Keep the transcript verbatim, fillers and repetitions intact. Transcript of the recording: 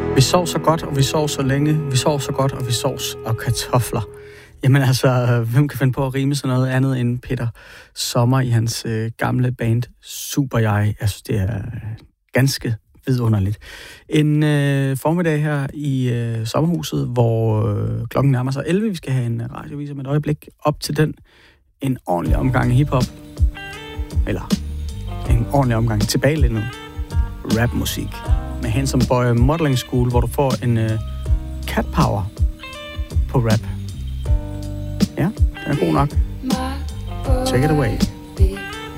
Vi sov så godt, og vi sov så længe. Vi sov så godt, og vi sovs og kartofler. Jamen altså, hvem kan finde på at rime sådan noget andet end Peter Sommer i hans øh, gamle band Super Jeg? Jeg synes, det er ganske vidunderligt. En øh, formiddag her i øh, sommerhuset, hvor øh, klokken nærmer sig elleve. Vi skal have en radiovis om et øjeblik. Op til den en ordentlig omgang hiphop. Eller en ordentlig omgang tilbagelændet rapmusik. Med Handsome Boy Modeling School, hvor du får en øh, cat power på rap. Ja, den er god nok. Take it away.